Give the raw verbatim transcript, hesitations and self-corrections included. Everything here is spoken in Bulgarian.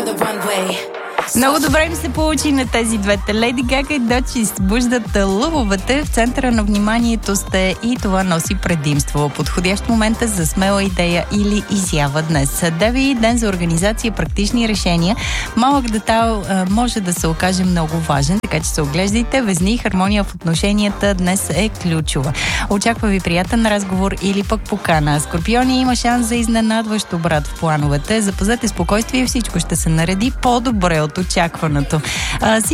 Много добре им се получи на тези двете. Леди Гага и Дочи избуждат лъвовете, в центъра на вниманието сте и това носи предимство. Подходящ момент е за смела идея или изява днес. Деви ден за организация, практични решения. Малък детайл а, може да се окаже много важен, така че се оглеждайте. Везни, хармония в отношенията днес е ключова. Очаква ви приятен разговор или пък покана. Скорпиони, има шанс за изненадващ обрат в плановете. Запазете спокойствие и всичко ще се нареди по-добре от очакваното. А,